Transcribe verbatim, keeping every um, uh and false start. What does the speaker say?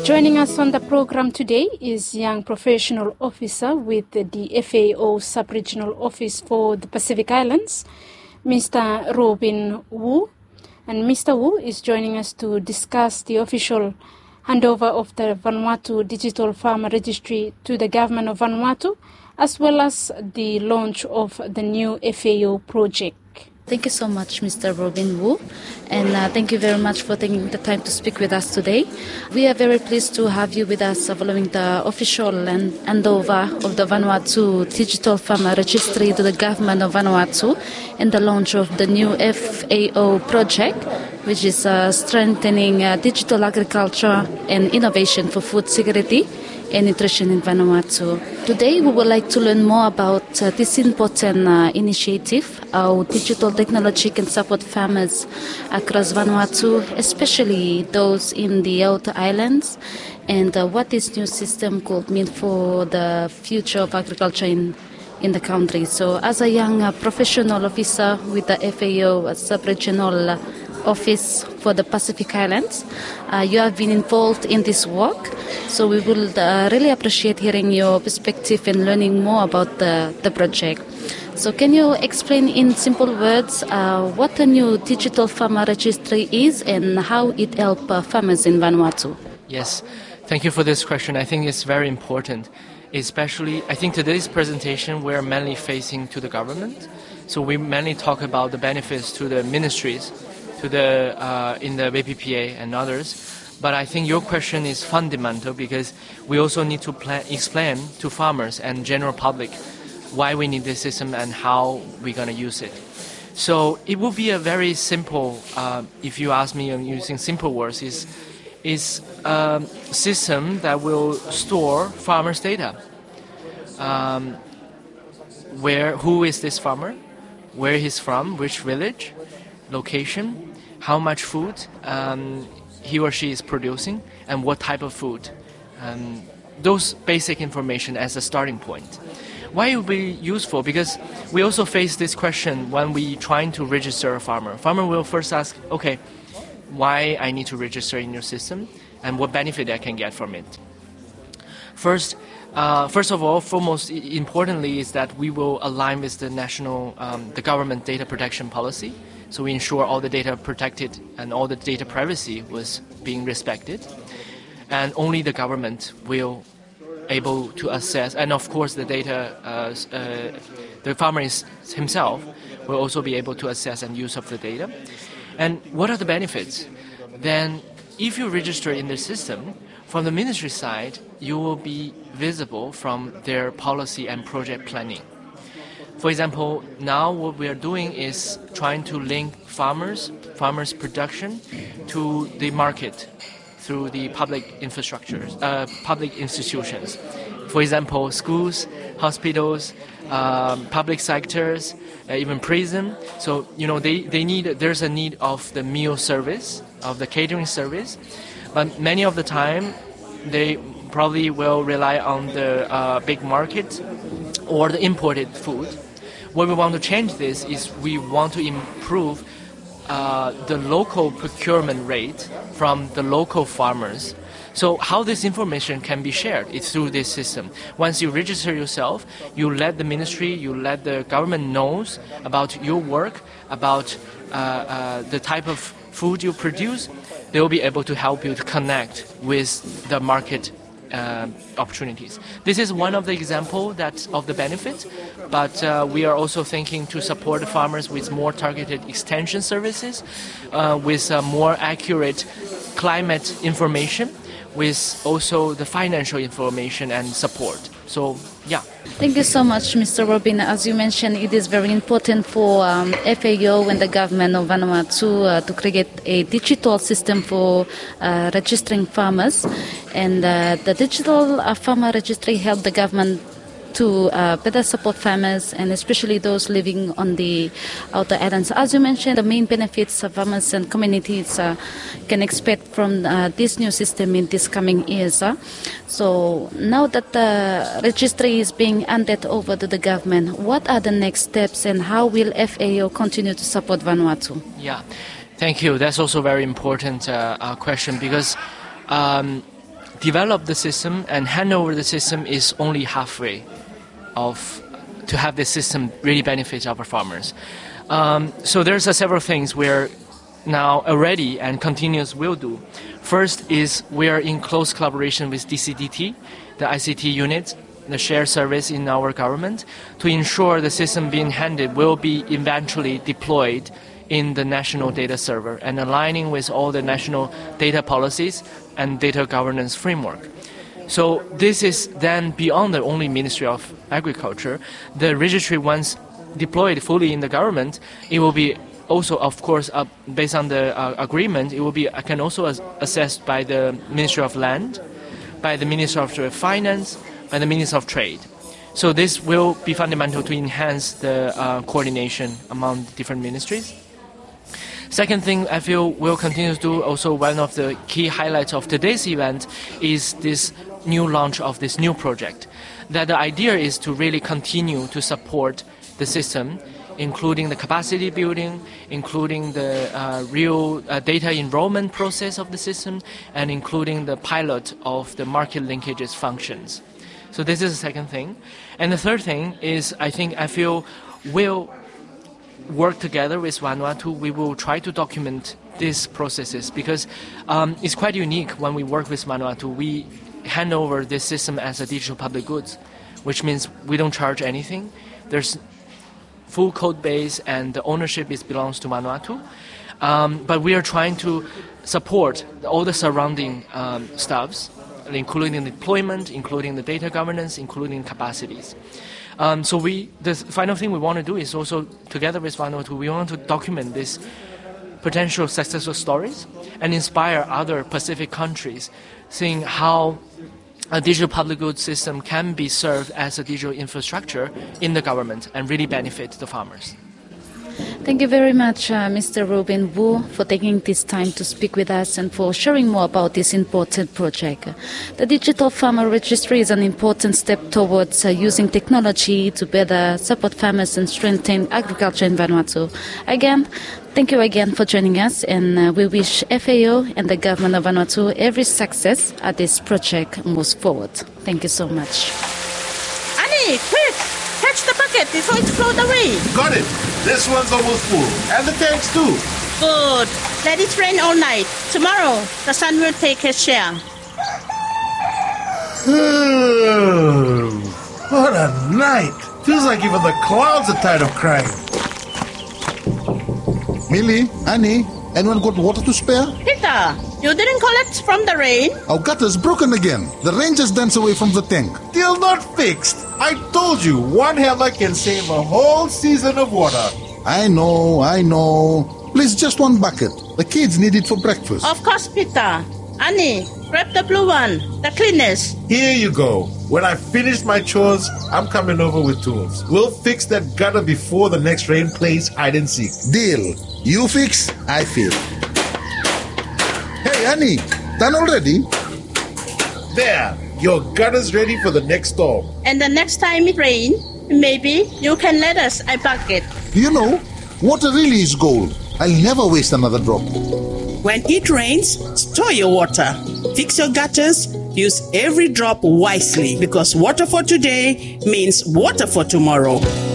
Joining us on the program today is young professional officer with the F A O Sub-Regional Office for the Pacific Islands, Mister Robin Wu. And Mister Wu is joining us to discuss the official handover of the Vanuatu Digital Farmer Registry to the government of Vanuatu, as well as the launch of the new F A O project. Thank you so much, Mister Robin Wu, and uh, thank you very much for taking the time to speak with us today. We are very pleased to have you with us following the official hand- handover of the Vanuatu Digital Farmer Registry to the government of Vanuatu and the launch of the new F A O project, which is uh, strengthening uh, digital agriculture and innovation for food security and nutrition in Vanuatu. Today we would like to learn more about uh, this important uh, initiative, how digital technology can support farmers across Vanuatu, especially those in the outer islands, and uh, what this new system could mean for the future of agriculture in in the country. So as a young uh, professional officer with the F A O uh, Sub-Regional uh, Office for the Pacific Islands, uh, you have been involved in this work. So we will uh, really appreciate hearing your perspective and learning more about the, the project. So can you explain in simple words uh, what the new digital farmer registry is and how it helps uh, farmers in Vanuatu? Yes, thank you for this question. I think it's very important. Especially, I think today's presentation we're mainly facing to the government. So we mainly talk about the benefits to the ministries, to the uh, in the B P P A and others. But I think your question is fundamental because we also need to plan, explain to farmers and general public why we need this system and how we're going to use it. So it will be a very simple, uh, if you ask me, I'm using simple words, is is a system that will store farmers' data. Um, where, who is this farmer? Where he's from? Which village? Location? How much food um, he or she is producing? And what type of food? Um, those basic information as a starting point. Why it will be useful? Because we also face this question when we trying to register a farmer. Farmer will first ask, okay, why I need to register in your system and what benefit I can get from it. First, uh, first of all, foremost importantly is that we will align with the national, um, the government data protection policy. So we ensure all the data protected and all the data privacy was being respected. And only the government will able to assess, and of course the data, uh, uh, the farmer is, himself will also be able to assess and use of the data. And what are the benefits? Then if you register in the system, from the ministry side, you will be visible from their policy and project planning. For example, now what we are doing is trying to link farmers, farmers' production to the market through the public infrastructures, uh, public institutions. For example, schools, hospitals, um, public sectors, uh, even prison. So, you know, they, they need, there's a need of the meal service, of the catering service. But many of the time, they probably will rely on the uh, big market or the imported food. What we want to change this is we want to improve uh, the local procurement rate from the local farmers. So how this information can be shared is through this system. Once you register yourself, you let the ministry, you let the government knows about your work, about uh, uh, the type of food you produce. They will be able to help you to connect with the market uh, opportunities. This is one of the examples that of the benefit, but uh, we are also thinking to support the farmers with more targeted extension services, uh, with uh, more accurate climate information, with also the financial information and support. So, yeah. Thank you so much, Mister Robin. As you mentioned, it is very important for um, F A O and the government of Vanuatu uh, to create a digital system for uh, registering farmers. And uh, the digital uh, farmer registry helped the government to uh, better support farmers and especially those living on the outer islands. As you mentioned, the main benefits of farmers and communities uh, can expect from uh, this new system in this coming years. Uh. So now that the registry is being handed over to the government, what are the next steps and how will F A O continue to support Vanuatu? Yeah, thank you. That's also a very important uh, uh, question because um, develop the system and hand over the system is only halfway of to have the system really benefit our farmers. Um, so there's uh, several things we're now already and continuous will do. First is we are in close collaboration with D C D T, the I C T unit, the shared service in our government, to ensure the system being handed will be eventually deployed in the national data server and aligning with all the national data policies and data governance framework. So this is then beyond the only Ministry of Agriculture. The registry, once deployed fully in the government, it will be also, of course, uh, based on the uh, agreement, it will be uh, can also as assessed by the Ministry of Land, by the Ministry of Finance, by the Ministry of Trade. So this will be fundamental to enhance the uh, coordination among different ministries. Second thing I feel we'll continue to do, also one of the key highlights of today's event, is this new launch of this new project. That the idea is to really continue to support the system, including the capacity building, including the uh, real uh, data enrollment process of the system, and including the pilot of the market linkages functions. So this is the second thing. And the third thing is, I think, I feel we'll work together with Vanuatu. We will try to document these processes because um, it's quite unique when we work with Vanuatu. We hand over this system as a digital public goods, which means we don't charge anything. There's full code base and the ownership is belongs to Vanuatu. Um, but we are trying to support all the surrounding um, stuffs, including the deployment, including the data governance, including capacities. Um, so we, the final thing we want to do is also, together with Vanuatu, we want to document these potential successful stories and inspire other Pacific countries, seeing how a digital public goods system can be served as a digital infrastructure in the government and really benefit the farmers. Thank you very much, uh, Mister Robin Wu, for taking this time to speak with us and for sharing more about this important project. The Digital Farmer Registry is an important step towards uh, using technology to better support farmers and strengthen agriculture in Vanuatu. Again, thank you again for joining us, and uh, we wish F A O and the government of Vanuatu every success as this project moves forward. Thank you so much. Annie, quick! Catch the bucket before it floats away. Got it. This one's almost full. And the tanks too. Good. Let it rain all night. Tomorrow, the sun will take his share. What a night. Feels like even the clouds are tired of crying. Millie, Annie, anyone got water to spare? Peter, you didn't collect from the rain? Our gutter's broken again. The rain just danced away from the tank. Still not fixed. I told you, one hammer can save a whole season of water. I know, I know. Please, just one bucket. The kids need it for breakfast. Of course, Peter. Annie, grab the blue one, the cleanest. Here you go. When I finish my chores, I'm coming over with tools. We'll fix that gutter before the next rain plays hide and seek. Deal. You fix, I fill. Hey, Annie, done already? There, your gutter's ready for the next storm. And the next time it rains, maybe you can let us a bucket. You know, water really is gold. I'll never waste another drop. When it rains, store your water. Fix your gutters. Use every drop wisely, because water for today means water for tomorrow.